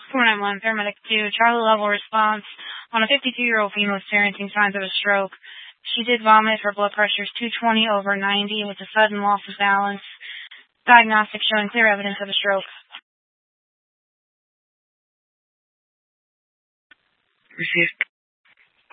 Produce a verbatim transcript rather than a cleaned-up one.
four nine one, paramedic two, Charlie level response on a fifty-two-year-old female experiencing signs of a stroke. She did vomit. Her blood pressure is two twenty over ninety with a sudden loss of balance. Diagnostics showing clear evidence of a stroke. Received.